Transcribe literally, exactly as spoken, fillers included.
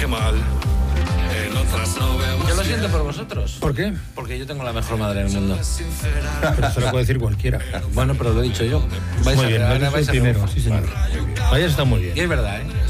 mal. En otras no vemos. Yo lo siento por vosotros. ¿Por qué? Porque yo tengo la mejor madre del mundo. Pero eso lo puede decir cualquiera. Bueno, pero lo he dicho yo. Vais Muy a bien, ahora lo vais dicho a el primero, sí señor. Vaya, está muy bien. Y es verdad, ¿eh?